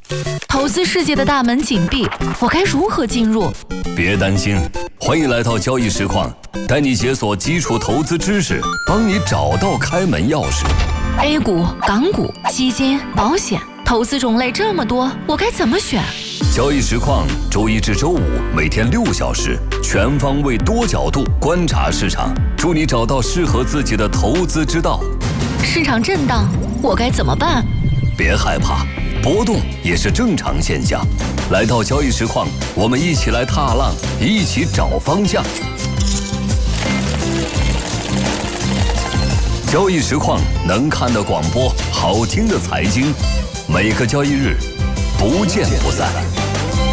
投资世界的大门紧闭，我该如何进入？ 别担心，欢迎来到交易实况，带你解锁基础投资知识，帮你找到开门钥匙。 A 股、港股、基金、保险，投资种类这么多，我该怎么选？ 交易实况周一至周五每天6小时，全方位多角度观察市场，助你找到适合自己的投资之道。 市场震荡，我该怎么办？ 别害怕，波动也是正常现象。来到交易实况，我们一起来踏浪，一起找方向。交易实况能看的广播，好听的财经，每个交易日不见不散。